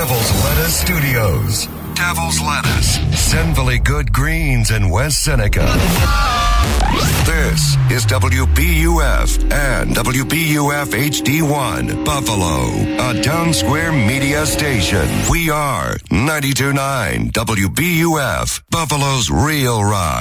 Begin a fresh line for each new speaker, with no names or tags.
Devil's Lettuce Studios. Devil's Lettuce. Sinfully Good Greens in West Seneca. This is WBUF and WBUF HD1 Buffalo, a Town Square media station. We are 92.9 WBUF, Buffalo's Real Rock.